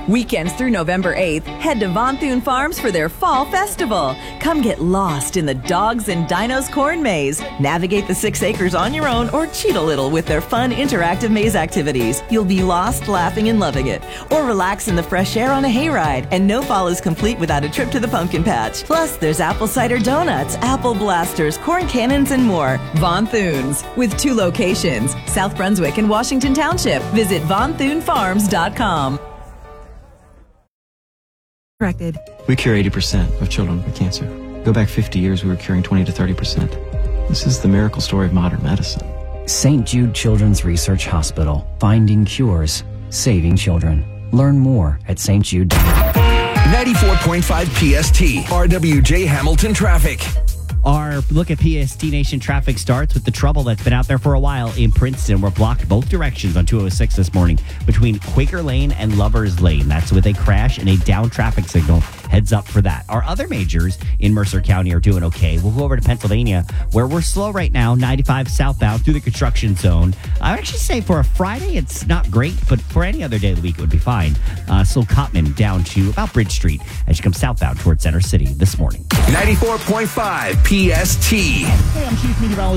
Weekends through November 8th, head to Von Thune Farms for their Fall Festival. Come get lost in the Dogs and Dinos corn maze. Navigate the 6 acres on your own or cheat a little with their fun interactive maze activities. You'll be lost, laughing, and loving it. Or relax in the fresh air on a hayride. And no fall is complete without a trip to the pumpkin patch. Plus, there's apple cider donuts, apple blasters, corn cannons, and more. Von Thune's, with 2 locations, South Brunswick and Washington Township. Visit VonThuneFarms.com. Corrected. We cure 80% of children with cancer. Go back 50 years, we were curing 20 to 30%. This is the miracle story of modern medicine. St. Jude Children's Research Hospital. Finding cures. Saving children. Learn more at stjude.org. 94.5 PST, RWJ Hamilton Traffic. Our look at PST Nation traffic starts with the trouble that's been out there for a while in Princeton. We're blocked both directions on 206 this morning between Quaker Lane and Lovers Lane. That's with a crash and a down traffic signal. Heads up for that. Our other majors in Mercer County are doing okay. We'll go over to Pennsylvania, where we're slow right now, 95 southbound through the construction zone. I would actually say for a Friday, it's not great, but for any other day of the week, it would be fine. Slow Cotman down to about Bridge Street as you come southbound towards Center City this morning. 94.5 PST. Hey, I'm Chief Meteorologist